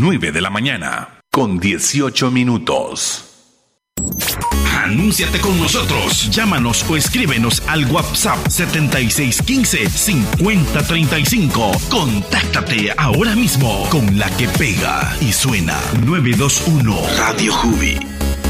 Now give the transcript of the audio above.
9 de la mañana, con 18 minutos. Anúnciate con nosotros. Llámanos o escríbenos al WhatsApp 7615-5035. Contáctate ahora mismo con la que pega y suena 921 Radio Jubi.